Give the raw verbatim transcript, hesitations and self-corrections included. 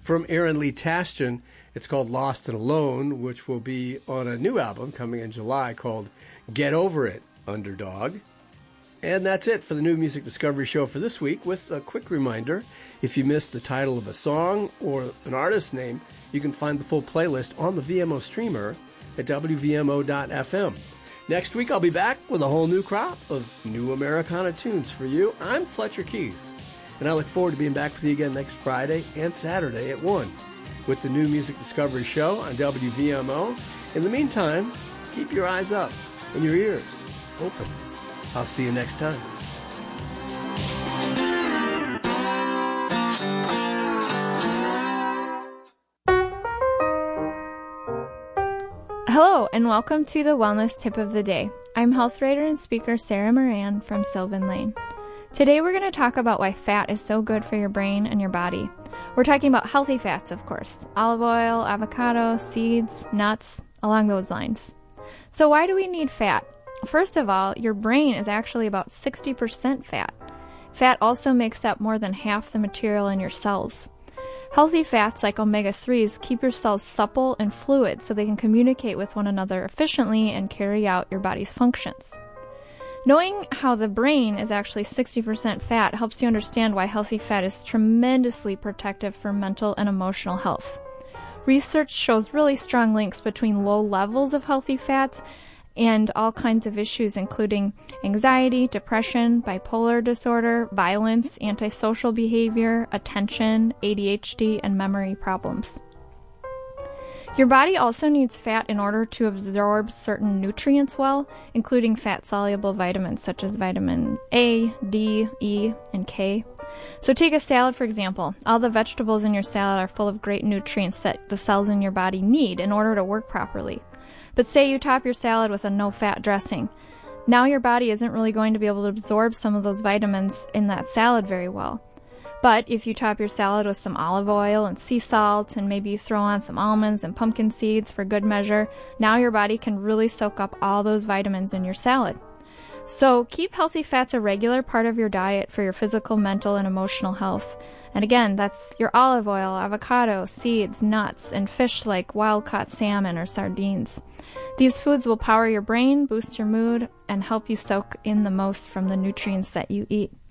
from Aaron Lee Tasjan. It's called Lost and Alone, which will be on a new album coming in July called Get Over It, Underdog. And that's it for the New Music Discovery Show for this week, with a quick reminder, if you missed the title of a song or an artist's name, you can find the full playlist on the V M O streamer at W V M O dot F M. Next week, I'll be back with a whole new crop of new Americana tunes for you. I'm Fletcher Keys, and I look forward to being back with you again next Friday and Saturday at one with the New Music Discovery Show on W V M O. In the meantime, keep your eyes up and your ears open. I'll see you next time. Hello, and welcome to the Wellness Tip of the Day. I'm health writer and speaker Sarah Moran from Sylvan Lane. Today we're going to talk about why fat is so good for your brain and your body. We're talking about healthy fats, of course. Olive oil, avocado, seeds, nuts, along those lines. So why do we need fat? First of all, your brain is actually about sixty percent fat. Fat also makes up more than half the material in your cells. Healthy fats like omega threes keep your cells supple and fluid so they can communicate with one another efficiently and carry out your body's functions. Knowing how the brain is actually sixty percent fat helps you understand why healthy fat is tremendously protective for mental and emotional health. Research shows really strong links between low levels of healthy fats and all kinds of issues, including anxiety, depression, bipolar disorder, violence, antisocial behavior, attention, A D H D, and memory problems. Your body also needs fat in order to absorb certain nutrients well, including fat-soluble vitamins such as vitamin A, D, E, and K. So take a salad, for example. All the vegetables in your salad are full of great nutrients that the cells in your body need in order to work properly. But say you top your salad with a no-fat dressing. Now your body isn't really going to be able to absorb some of those vitamins in that salad very well. But if you top your salad with some olive oil and sea salt, and maybe you throw on some almonds and pumpkin seeds for good measure, now your body can really soak up all those vitamins in your salad. So keep healthy fats a regular part of your diet for your physical, mental, and emotional health. And again, that's your olive oil, avocado, seeds, nuts, and fish like wild-caught salmon or sardines. These foods will power your brain, boost your mood, and help you soak in the most from the nutrients that you eat.